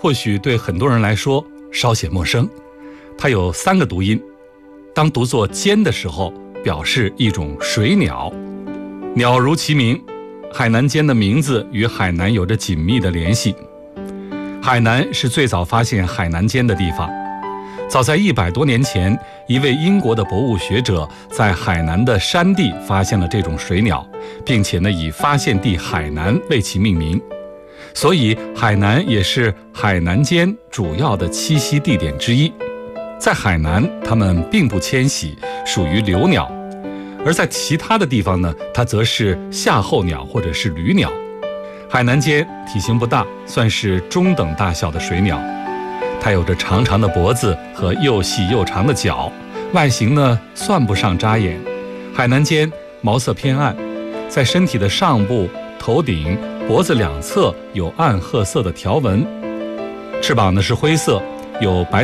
或许对很多人来说稍显陌生。它有3个读音，当读作尖的时候，表示一种水鸟。鸟如其名，海南尖的名字与海南有着紧密的联系。海南是最早发现海南尖的地方。早在100多年前，一位英国的博物学者在海南的山地发现了这种水鸟，并且以发现地海南为其命名。所以海南也是海南尖主要的栖息地点之一。在海南，它们并不迁徙，属于留鸟；而在其他的地方呢，它则是夏候鸟或者是旅鸟。海南尖体型不大，算是中等大小的水鸟。它有着长长的脖子和又细又长的脚，外形呢算不上扎眼。海南尖毛色偏暗，在身体的上部、头顶、脖子两侧有暗褐色的条纹，翅膀呢是灰色，有白